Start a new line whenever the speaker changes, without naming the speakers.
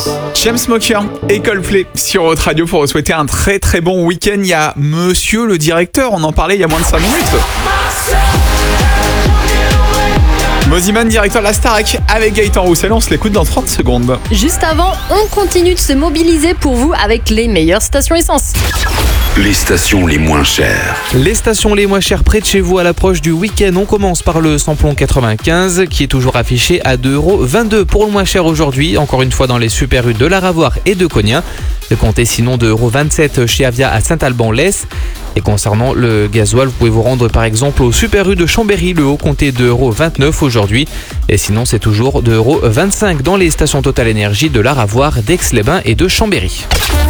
Chainsmokers et Coldplay sur votre radio pour vous souhaiter un très très bon week-end. Il y a monsieur le directeur, on en parlait il y a moins de 5 minutes. Moziman, directeur de la Starac, avec Gaëtan Roussel, on se l'écoute dans 30 secondes.
Juste avant, on continue de se mobiliser pour vous avec les meilleures stations essence.
Les stations les moins chères.
Les stations les moins chères près de chez vous à l'approche du week-end. On commence par le samplon 95 qui est toujours affiché à 2,22€ pour le moins cher aujourd'hui. Encore une fois dans les Super U de la Ravoire et de Cognin. Comptez sinon 2,27€ chez Avia à Saint-Alban-l'Hesse. Et concernant le gasoil, vous pouvez vous rendre par exemple au Super U de Chambéry. Le haut comptez 2,29€ aujourd'hui. Et sinon c'est toujours 2,25€ dans les stations Total Énergie de la Ravoire, d'Aix-les-Bains et de Chambéry.